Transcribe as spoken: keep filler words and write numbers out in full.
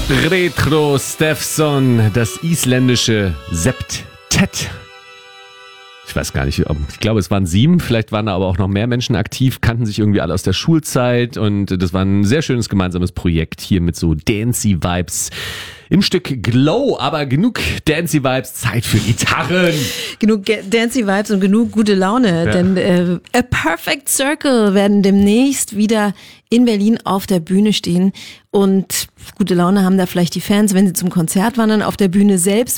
Retro Steffson, das isländische Septett. Ich weiß gar nicht, ich glaube, es waren sieben, vielleicht waren da aber auch noch mehr Menschen aktiv, kannten sich irgendwie alle aus der Schulzeit und das war ein sehr schönes gemeinsames Projekt hier mit so Dancey-Vibes im Stück Glow, aber genug Dancey-Vibes, Zeit für Gitarren. Genug Dancey-Vibes und genug gute Laune, ja. Denn äh, A Perfect Circle werden demnächst wieder in Berlin auf der Bühne stehen und gute Laune haben da vielleicht die Fans, wenn sie zum Konzert wandern. Auf der Bühne selbst